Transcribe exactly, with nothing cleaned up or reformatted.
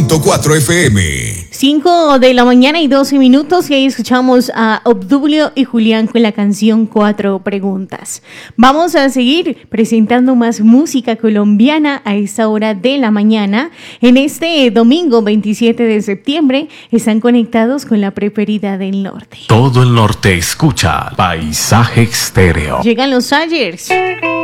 punto cuatro F M. cinco de la mañana y doce minutos y ahí escuchamos a Obdulio y Julián con la canción Cuatro Preguntas. Vamos a seguir presentando más música colombiana a esta hora de la mañana. En este domingo veintisiete de septiembre están conectados con la Preferida del Norte. Todo el norte escucha Paisaje Estéreo. Llegan los Sayers.